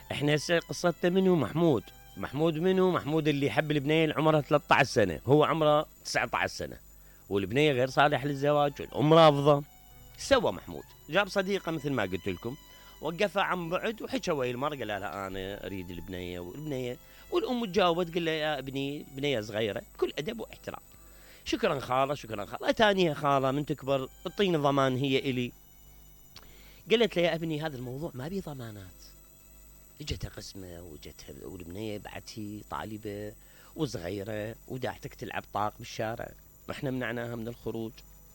احنا هسه قصتنا منو؟ محمود. محمود منو؟ محمود اللي يحب البنيه اللي عمرها 13 سنه، هو عمره 19 سنه، والبنيه غير صالح للزواج، والام رافضه. سوى محمود؟ جاب صديقه مثل ما قلت لكم، وقفها عن بعد وحكى ويا المرأة، قال لها انا اريد البنيه، والبنيه والام تجاوبت، قال لها يا ابني بنيه صغيره، بكل ادب واحترام. شكرا خاله، شكرا خاله. ثانيه خاله من تكبر اعطيني ضمان هي الي. قالت له يا ابني هذا الموضوع ما بيه ضمانات. اجتها قسمه وجتها والبنيه بعد هي طالبه وصغيره وداعتك تلعب طاق بالشارع، احنا منعناها من الخروج.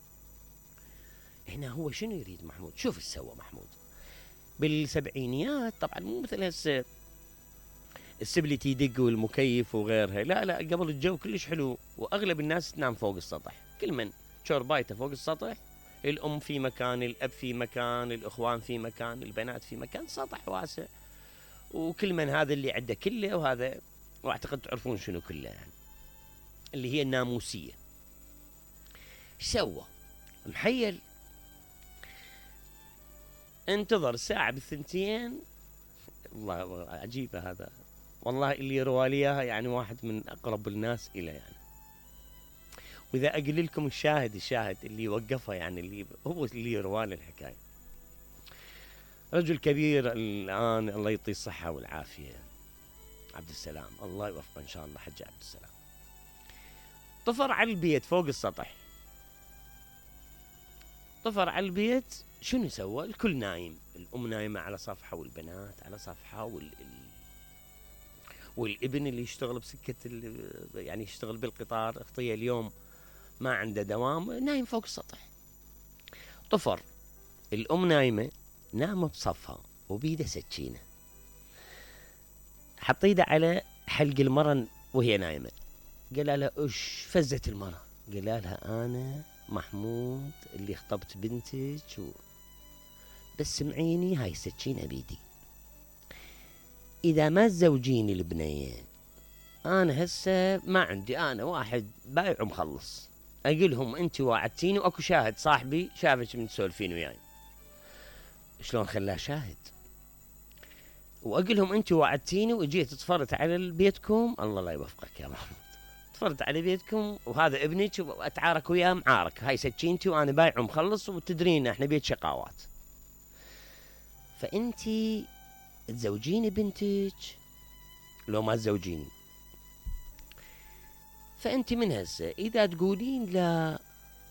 هنا هو شنو يريد محمود؟ شوف ايش سوى محمود بالسبعينيات. طبعا مو مثل هسه السبلتي يدق والمكيف وغيرها، لا لا، قبل الجو كلش حلو، واغلب الناس تنام فوق السطح، كل من شوربايته فوق السطح، الام في مكان، الاب في مكان، الاخوان في مكان، البنات في مكان، سطح واسع، وكل من هذا اللي عنده كله، وهذا واعتقد تعرفون شنو كله يعني، اللي هي الناموسيه. ايش سوى؟ محيل انتظر ساعة بالثنتين. والله عجيبة هذا، والله اللي يروى لي اياها يعني واحد من اقرب الناس الى يعني. واذا اقول لكم الشاهد اللي وقفها، يعني اللي هو اللي يروى لي الحكاية، رجل كبير الان، الله يعطيه الصحة والعافية، عبد السلام، الله يوفقه ان شاء الله، حج عبد السلام. طفر على البيت فوق السطح، طفر على البيت. شنو سوى؟ الكل نايم، الام نايمة على صفحة، والبنات على صفحة، والابن اللي يشتغل بسكة يعني يشتغل بالقطار، اخطيه اليوم ما عنده دوام، نايم فوق السطح. طفر، الام نايمة، نام بصفها وبيده سكينة، حط ايده على حلق المرة وهي نايمة، قال لها اش؟ فزت المرة، قال لها انا محمود اللي خطبت بنتك بس سمعيني، هاي السكينة بيدي، اذا ما تزوجيني البنية انا هسه ما عندي، انا واحد بايع ومخلص، اقولهم انت وعدتيني، واكو شاهد صاحبي شافك من تسولفين وياي. شلون خلاه شاهد؟ واقولهم انت وعدتيني وجيت طفرت على بيتكم، الله لا يوفقك يا محمود، طفرت على بيتكم وهذا ابنك واتعارك وياه معارك، هاي سكينتي وانا بايع ومخلص، وتدرين احنا بيت شقاوات، فانتي تزوجيني بنتك لو ما تزوجيني؟ فانت من هسه اذا تقولين لا،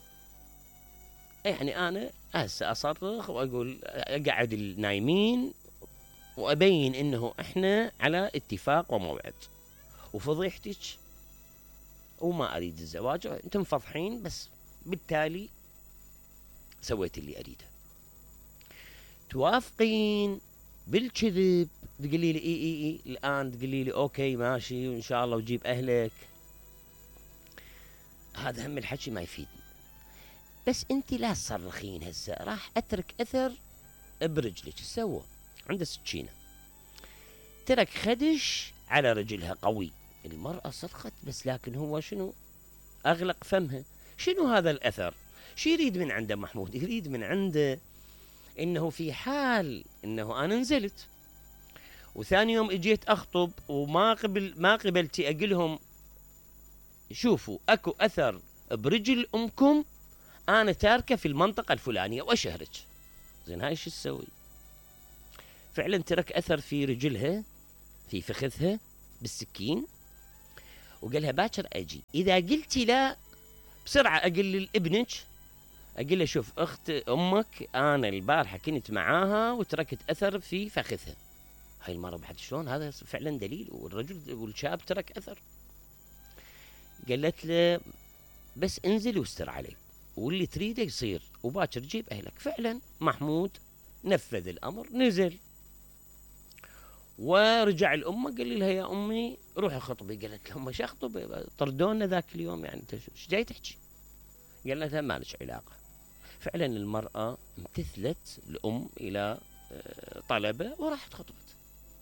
يعني انا هسه اصرخ واقول اقعد النايمين وابين انه احنا على اتفاق وموعد، وفضيحتك وما اريد الزواج، انتم فضحين، بس بالتالي سويت اللي اريده. توافقين بالكذب تقولي لي اي الان، تقولي لي اوكي ماشي وان شاء الله وجيب اهلك، هذا هم الحكي ما يفيدني. بس انت لا تصرخين هسه، راح اترك اثر برجلك. سوى عنده سكينه، ترك خدش على رجلها قوي، المرأة صرخت، بس لكن هو شنو؟ اغلق فمها. شنو هذا الاثر؟ شو يريد من عنده محمود؟ يريد من عنده انه في حال انه انا نزلت وثاني يوم اجيت اخطب ما قبلتي اقلهم شوفوا اكو اثر برجل امكم، انا تاركه في المنطقه الفلانيه واشهرك. زين هاي شو تسوي؟ فعلا ترك اثر في رجلها، في فخذها بالسكين، وقالها باكر اجي، اذا قلتي لا بسرعه اقول لابنك، اقول له شوف اخت امك انا البارحه كنت معاها وتركت اثر في فخذها. هاي المره بعد شلون؟ هذا فعلا دليل، والرجل والشاب ترك اثر. قالت له بس انزل واستر علي، واللي تريده يصير، وباكر جيب اهلك. فعلا محمود نفذ الامر، نزل ورجع الامه، قال لها يا امي روحي خطبي. قالت لهم ايش اخطب؟ طردونا ذاك اليوم، يعني انت ايش جاي تحكي؟ قال لها ما لك علاقه. فعلا المراه امتثلت الام الى طلبه وراحت خطبت.